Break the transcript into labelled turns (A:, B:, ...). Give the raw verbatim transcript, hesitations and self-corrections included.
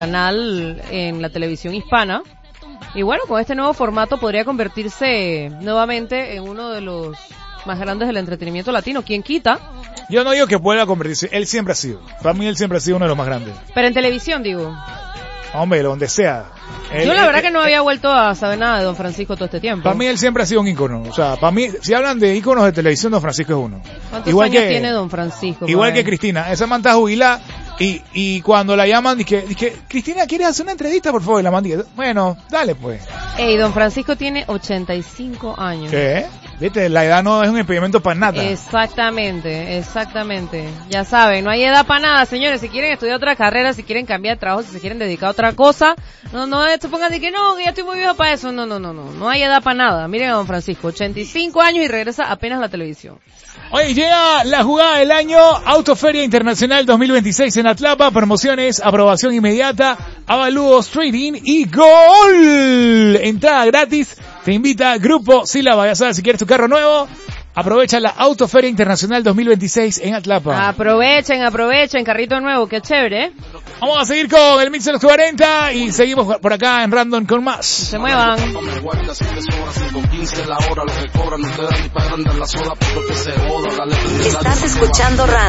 A: canal en la televisión hispana. Y bueno, con este nuevo formato podría convertirse nuevamente en uno de los más grandes del entretenimiento latino. ¿Quién quita?
B: Yo no digo que vuelva a convertirse, él siempre ha sido. Para mí él siempre ha sido uno de los más grandes.
A: Pero en televisión, digo.
B: Hombre, donde sea. Él,
A: Yo la verdad
B: él,
A: que no había vuelto a saber nada de Don Francisco todo este tiempo.
B: Para mí él siempre ha sido un ícono. O sea, para mí, si hablan de íconos de televisión, Don Francisco es uno.
A: ¿Cuántos
B: igual
A: años
B: que,
A: tiene Don Francisco?
B: Igual que Cristina. Esa man está jubilada y, y cuando la llaman, dije, dije, Cristina, ¿quieres hacer una entrevista, por favor? Y la man dice, bueno, dale pues.
A: Ey, Don Francisco tiene ochenta y cinco años.
B: ¿Qué? Viste, la edad no es un impedimento para nada.
A: Exactamente, exactamente. Ya saben, no hay edad para nada, señores. Si quieren estudiar otra carrera, si quieren cambiar de trabajo, si se quieren dedicar a otra cosa, no, no se pongan de que no, que ya estoy muy viejo para eso. No, no, no, no. No hay edad para nada. Miren a Don Francisco, ochenta y cinco años y regresa apenas a la televisión.
B: Oye, llega la jugada del año, Autoferia Internacional dos mil veintiséis en Atlapa, promociones, aprobación inmediata, avalúos, trading y gol. Entrada gratis, te invita Grupo Sílaba, ya sabes, si quieres tu carro nuevo, aprovecha la Autoferia Internacional dos mil veintiséis en Atlapa.
A: Aprovechen, aprovechen, carrito nuevo, qué chévere, ¿eh?
B: Vamos a seguir con el Mix de los cuarenta y seguimos por acá en Random con más.
A: Se muevan.
C: Estás escuchando Random.